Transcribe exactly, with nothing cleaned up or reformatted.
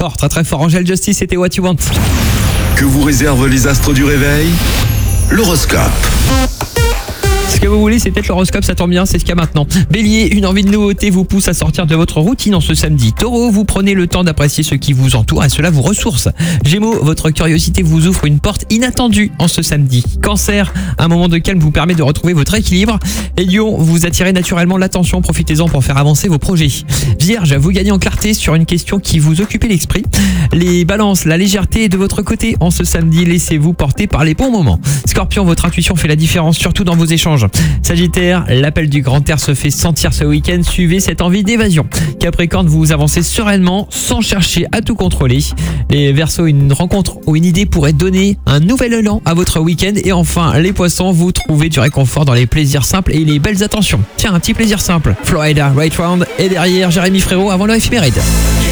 fort, très très fort. Angel Justice, c'était What You Want. Que vous réservent les astres du réveil? L'horoscope. Ce que vous voulez, c'est peut-être l'horoscope, ça tombe bien, c'est ce qu'il y a maintenant. Bélier, une envie de nouveauté vous pousse à sortir de votre routine en ce samedi. Taureau, vous prenez le temps d'apprécier ce qui vous entoure et cela vous ressource. Gémeaux, votre curiosité vous ouvre une porte inattendue en ce samedi. Cancer, un moment de calme vous permet de retrouver votre équilibre. Et Lion, vous attirez naturellement l'attention, profitez-en pour faire avancer vos projets. Vierge, vous gagnez en clarté sur une question qui vous occupait l'esprit. Les balances, la légèreté est de votre côté en ce samedi, laissez-vous porter par les bons moments. Scorpion, votre intuition fait la différence, surtout dans vos échanges. Sagittaire, l'appel du grand air se fait sentir ce week-end, suivez cette envie d'évasion. Capricorne, vous avancez sereinement sans chercher à tout contrôler. Les Verseaux, une rencontre ou une idée pourrait donner un nouvel élan à votre week-end. Et enfin, les Poissons, vous trouvez du réconfort dans les plaisirs simples et les belles attentions. Tiens, un petit plaisir simple. Florida, Right Round et derrière Jérémy Frérot avant le éphéméride.